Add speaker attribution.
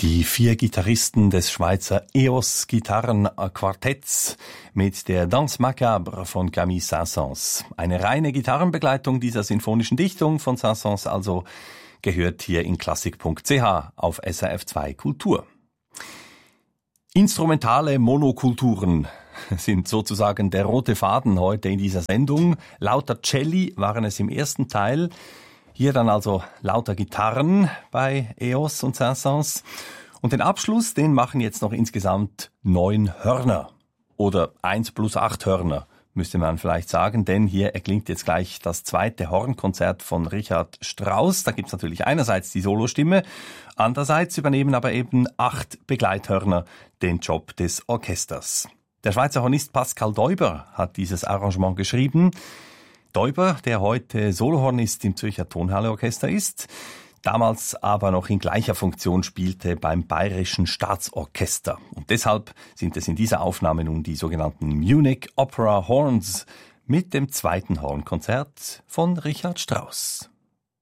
Speaker 1: Die 4 Gitarristen des Schweizer EOS-Gitarrenquartetts mit der Danse Macabre von Camille Saint-Saëns. Eine reine Gitarrenbegleitung dieser sinfonischen Dichtung von Saint-Saëns also gehört hier in klassik.ch auf SRF 2 Kultur. Instrumentale Monokulturen sind sozusagen der rote Faden heute in dieser Sendung. Lauter Celli waren es im ersten Teil. Hier dann also lauter Gitarren bei EOS und Saint-Saëns. Und den Abschluss, den machen jetzt noch insgesamt 9 Hörner. Oder 1 plus 8 Hörner, müsste man vielleicht sagen. Denn hier erklingt jetzt gleich das 2. Hornkonzert von Richard Strauss. Da gibt's natürlich einerseits die Solostimme, andererseits übernehmen aber eben 8 Begleithörner den Job des Orchesters. Der Schweizer Hornist Pascal Deuber hat dieses Arrangement geschrieben. Deuber, der heute Solohornist im Zürcher Tonhalle-Orchester ist, damals aber noch in gleicher Funktion spielte beim Bayerischen Staatsorchester. Und deshalb sind es in dieser Aufnahme nun die sogenannten Munich Opera Horns mit dem 2. Hornkonzert von Richard Strauss.